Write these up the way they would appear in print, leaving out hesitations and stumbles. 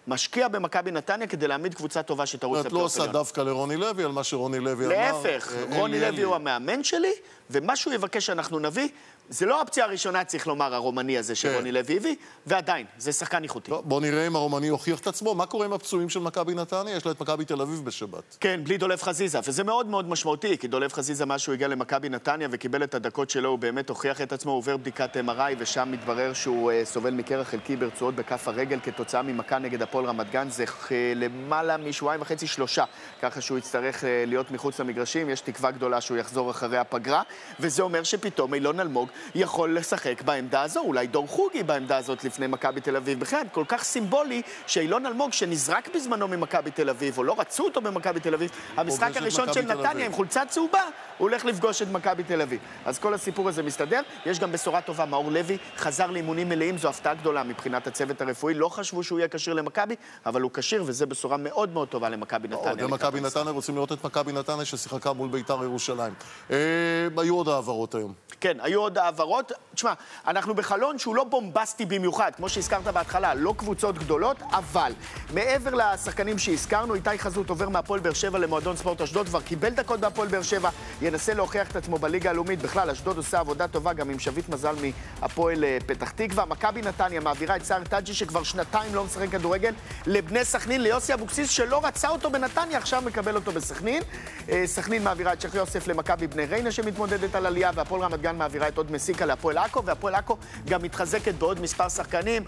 משקיע במכבי נתניה כדי להעמיד קבוצה טובה שתרוץ את לא עושה דווקא לרוני לוי על מה שרוני לוי אמר. להפך, רוני לוי הוא המאמן שלי, ומה שהוא יבקש שאנחנו נביא, זה לא האופציה הראשונה, צריך לומר, הרומני הזה שרוני לוי הביא, ועדיין, זה שחקן איכותי. בוא נראה אם הרומני הוכיח את עצמו. מה קורה עם הפצועים של מכבי נתניה? יש לה את מכבי תל אביב בשבת. כן, בלי דולב חזיזה, וזה מאוד מאוד משמעותי, כי דולב חזיזה, מה שהוא הגיע למכבי נתניה וקיבל את הדקות שלו, הוא באמת הוכיח את עצמו, הוא עובר בדיקת MRI, ושם מתברר שהוא סובל מקרע חלקי ברצועות בכף הרגל כתוצאה ממכה נגד הפועל רמת גן. זה למעלה משבועיים וחצי, 3, ככה שהוא יצטרך להיות מחוץ למגרשים. יש תקווה גדולה שהוא יחזור אחרי הפגרה, וזה אומר שפתאום אילון אלמוג יכול לשחק בעמדה הזו, אולי דור חוגי בעמדה הזאת לפני מכבי תל אביב. בכלל, כל כך סימבולי שאילון אלמוג, שנזרק בזמנו ממכבי תל אביב, או לא רצו אותו במכבי תל אביב, המשחק הראשון של נתניה עם חולצה צהובה, הוא הולך לפגוש את מכבי תל אביב. אז כל הסיפור הזה מסתדר. יש גם בשורה טובה, מאור לוי חזר לאימונים מלאים, זו הפתעה גדולה מבחינת הצוות הרפואי. לא חשבו שהוא יהיה כשיר למכבי, אבל הוא כשיר, וזה בשורה מאוד מאוד טובה למכבי נתניה. ומכבי נתניה רוצים לראות את מכבי נתניה ששיחקה מול בית"ר ירושלים. היו עוד העברות היום. כן, היו עוד העברות. תשמע, אנחנו בחלון שהוא לא בומבסטי במיוחד, כמו שהזכרת בהתחלה, לא קבוצות גדולות, אבל מעבר לשחקנים שהזכרנו, איתי חזות עובר מהפועל באר שבע למועדון ספורט אשדוד, כבר קיבל דקות בהפועל באר שבע, ינסה להוכיח את עצמו בליגה הלאומית. בכלל, אשדוד עושה עבודה טובה, גם עם שביט מזל מהפועל פתח תקווה. מכבי נתניה מעבירה את סער טאג'י, שכבר שנתיים לא משחק כדורגל, לבני סכנין, ליוסי אבוקסיס, שלא רצה אותו בנתניה, עכשיו מקבל אותו בסכנין. סכנין מעבירה את שייח יוסף למכבי בני ריינה שמתמודדת על עלייה, והפועל רמת גן מעבירה את עוד מסיקה להפועל עכו, והפועל עכו גם מתחזקת בעוד מספר שחקנים.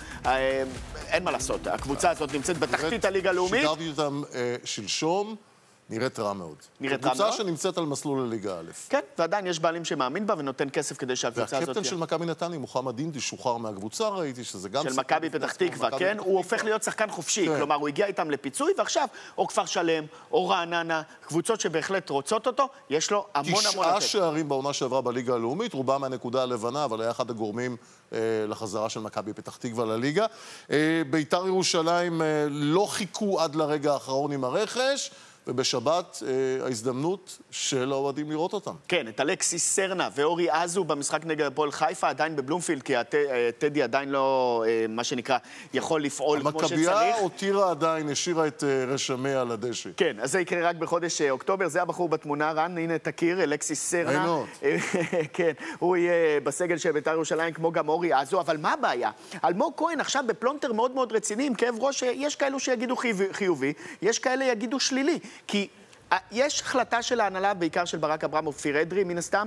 אין מה לעשות, הקבוצה הזאת נמצאת בתחתית הליגה הלאומית. שידרתי אותם שלשום, נראית רע מאוד. קבוצה שנמצאת על מסלול לליגה א'. כן, ועדיין יש בעלים שמאמין בה ונותן כסף כדי שהקבוצה הזאת... והקפטן של מכבי נתניה, מוחמד אינדי, שוחרר מהקבוצה, ראיתי שזה גם... של מכבי פתח תקווה, כן? הוא הופך להיות שחקן חופשי, כלומר, הוא הגיע איתם לפיצוי, ועכשיו, או כפר שלם, או רעננה, קבוצות שבהחלט רוצות אותו, יש לו המון המון... 9 שערים בעונה שעברה בליגה הלאומית, רובם מהנקודה הלבנה, אבל היה אחד הגורמים לחזרה של מכבי פתח תקווה לליגה. בית"ר ירושלים לא חיכו עד לרגע האחרון עם הרכש, ובשבת ההזדמנות של האוהדים לראות אותם. כן, את אלכסיס סרנה ואורי אזו במשחק נגד הפועל חיפה, עדיין בבלומפילד, כי טדי עדיין לא, מה שנקרא, יכול לפעול כמו שצריך. המכבייה הותירה עדיין, השאירה את רשמיה על הדשא. כן, אז זה יקרה רק בחודש אוקטובר. זה הבחור בתמונה, רן, הנה תכיר, אלכסיס סרנה. כן, הוא יהיה בסגל של בית"ר ירושלים, כמו גם אורי אזו, אבל מה הבעיה? אלמוג כהן עכשיו בפלונטר מאוד מאוד רציני, עם כאב ראש, יש כאלו שיגידו חיובי, יש כאלה יגידו שלילי. כי יש החלטה של ההנהלה, בעיקר של ברק אברמוב, כפיר אדרי, מן הסתם,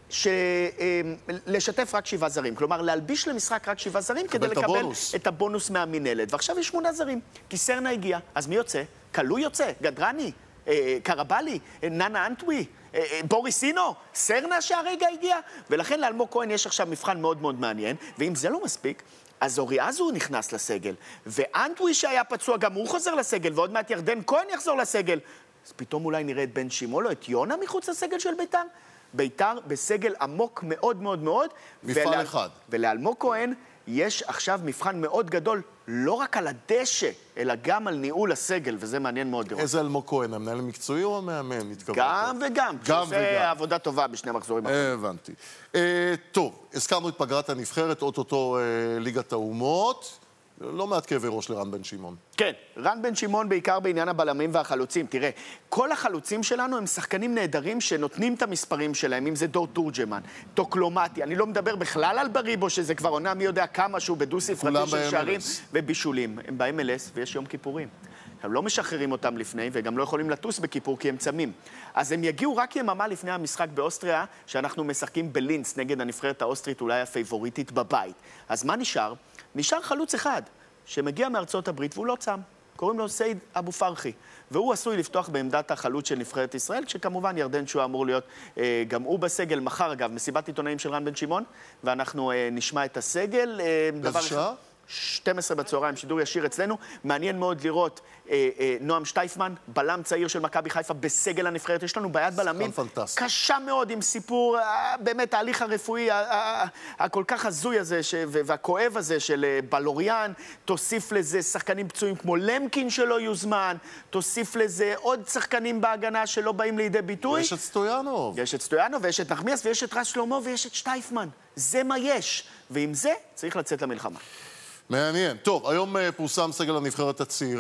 לשתף רק 7 זרים. כלומר, להלביש למשחק רק 7 זרים כדי לקבל את הבונוס מהמינהלת. ועכשיו יש 8 זרים, כי סרנה הגיע. אז מי יוצא? קלו יוצא, גדרני, קרבלי, ננה אנטווי, בוריסינו, סרנה שהרגע הגיע. ולכן לאלמוג כהן יש עכשיו מבחן מאוד מאוד מעניין, ואם זה לא מספיק, אז אורי אזו נכנס לסגל, ואנטווי שהיה פצוע גם הוא חוזר לסגל, ועוד מעט ירדן כהן יחזור לסגל. אז פתאום אולי נראה את בן שמעון או את יונה מחוץ לסגל של בית"ר. בית"ר בסגל עמוק מאוד מאוד מאוד. מפעל אחד. ולאלמוג כהן יש עכשיו מבחן מאוד גדול, לא רק על הדשא, אלא גם על ניהול הסגל, וזה מעניין מאוד לראות. איזה אלמוג כהן, המנהל המקצועי או המאמן? גם וגם. גם זה עבודה טובה בשני מחזורים. הבנתי. טוב, הזכרנו את פגרת הנבחרת, אוטוטו ליגת האומות. לא מעט כאבי ראש לרן בן שמעון. כן, רן בן שמעון בעיקר בעניין הבלמים והחלוצים. תראה, כל החלוצים שלנו הם שחקנים נהדרים שנותנים את המספרים שלהם, אם זה דור תורג'מן, טוקלומטי, אני לא מדבר בכלל על בריבו, שזה כבר עונה מי יודע כמה שהוא בדו-ספרתי של שערים ובישולים. הם ב-MLS ויש יום כיפורים. הם לא משחררים אותם לפני, וגם לא יכולים לטוס בכיפור כי הם צמים. אז הם יגיעו רק יממה לפני המשחק באוסטריה, שאנחנו משחקים בלינץ נגד הנבחרת האוסטרית, אולי הפייבוריטית בבית. אז מה נשאר? נשאר חלוץ אחד, שמגיע מארצות הברית והוא לא צם. קוראים לו סייד אבו פרחי. והוא עשוי לפתוח בעמדת החלוץ של נבחרת ישראל, שכמובן ירדן שואה אמור להיות גם הוא בסגל. מחר, אגב, מסיבת עיתונאים של רן בן שמעון, ואנחנו נשמע את הסגל. איזה שעה? 12 בצהריים, שידור ישיר אצלנו. מעניין מאוד לראות נועם שטייפמן, בלם צעיר של מכבי חיפה בסגל הנבחרת. יש לנו בעיית בלמים קשה מאוד, עם סיפור, באמת, ההליך הרפואי הכל כך הזוי הזה והכואב הזה של בלוריאן. תוסיף לזה שחקנים פצועים כמו למקין שלא יוזמן, תוסיף לזה עוד שחקנים בהגנה שלא באים לידי ביטוי. יש את סטויאנוב. יש את סטויאנוב ויש את נחמיאס ויש את רז שלמה ויש את שטייפמן. זה מה יש. ועם זה צריך לצאת למלחמה. מעניין. טוב, היום פורסם סגל הנבחרת הצעירה.